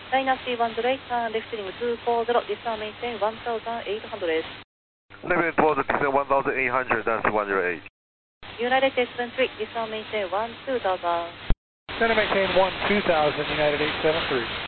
China C108, left heading 240, descend maintain 1800. Level 12, descend 1800, that's 108. United 873, descend maintain 2000. Center maintain 2000, United 873.